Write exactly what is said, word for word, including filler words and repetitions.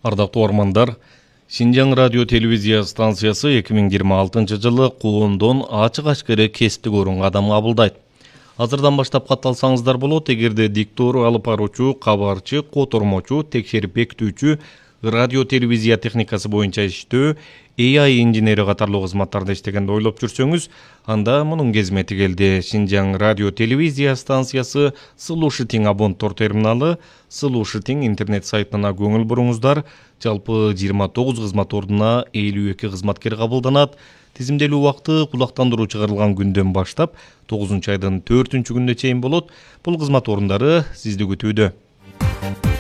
Ардактуу угармандар, Шинжаң радио телевизия станциясы эки миң жыйырма алтынчы жылы коондон ачык ачкары кесиптик орун кадам кабылдайт. Азырдан баштап кат алсаңыздар болот, эгерде диктор, алып баруучу, кабарчы, котормочу, текшерип бекитүүчү, радио телевизия техникасы боюнча иштөө, A I инженери катарлуу кызматтарда иштегенди ойлоп жүрсөңүз, анда мунун кезмети келди. Шинжаң радио телевизия станциясы Слушатиң абонттор терминалы, Слушатиң интернет сайтына көңүл буруңуздар. Жалпы жыйырма тогуз кызмат ордуна элүү эки кызматкер кабылданат. Тизимделүү убакыты кулактандыруу чыгарылган күндөн баштап тогузунчу айдын төртүнчү күнүнө чейин болот. Бул кызмат орундары сизди күтүүдө.